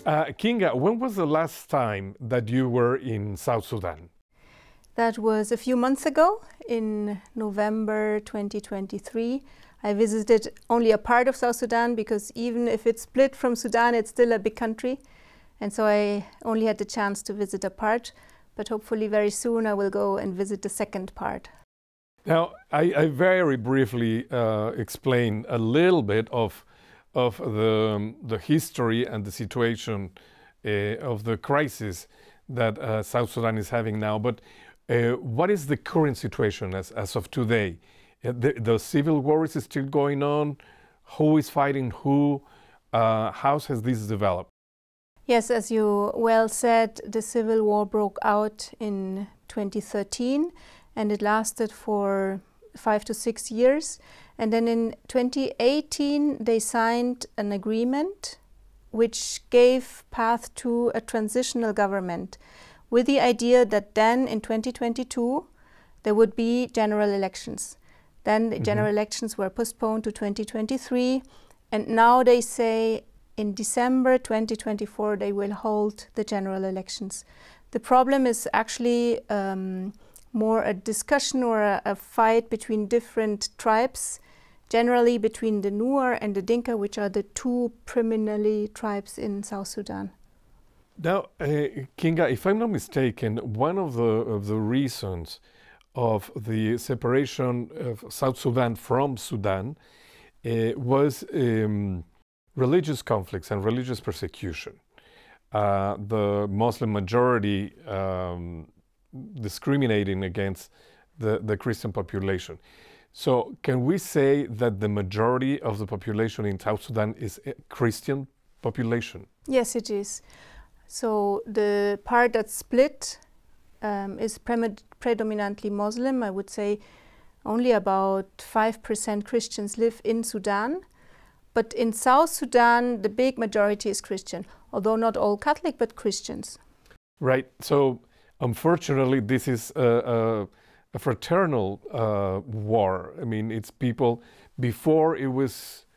Kinga, when was the last time that you were in South Sudan? That was a few months ago, in November 2023. I visited only a part of South Sudan because even if it's split from Sudan, it's still a big country. And so I only had the chance to visit a part, but hopefully very soon I will go and visit the second part. Now, I very briefly explain a little bit of the history and the situation of the crisis that South Sudan is having now. But what is the current situation as of today? The civil war is still going on. Who is fighting who? How has this developed? Yes, as you well said, the civil war broke out in 2013 and it lasted for 5 to 6 years. And then in 2018 they signed an agreement which gave path to a transitional government with the idea that then in 2022 there would be general elections. Then the general elections were postponed to 2023, and now they say in December 2024 they will hold the general elections. The problem is actually more a discussion or a fight between different tribes, generally between the Nuer and the Dinka, which are the two predominantly tribes in South Sudan. Now, Kinga, if I'm not mistaken, one of the reasons of the separation of South Sudan from Sudan was religious conflicts and religious persecution. The Muslim majority discriminating against the Christian population. So can we say that the majority of the population in South Sudan is a Christian population? Yes, it is. So the part that's split is predominantly Muslim. I would say only about 5% Christians live in Sudan. But in South Sudan, the big majority is Christian, although not all Catholic, but Christians. Right. So unfortunately, this is a fraternal war. I mean, it's people, before it was